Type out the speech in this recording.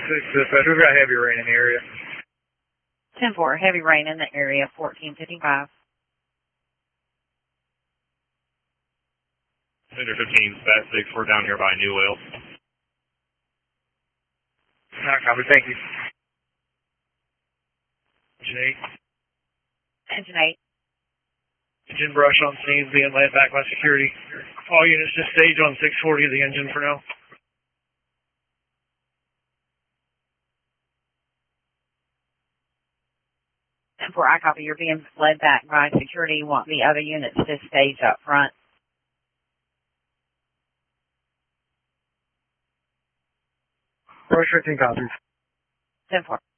Dispatch, we've got heavy rain in the area. 10-4, heavy rain in the area, 1455. Center 15, Spat 6, we're down here by New Wales. Not copy, thank you. Engine 8. Engine 8. Engine brush on scene being led back by security. All units just stage on 640 of the engine for now. And for I copy, you're being led back by security. You want the other units to stage up front. Brush 15 copies. 10-4.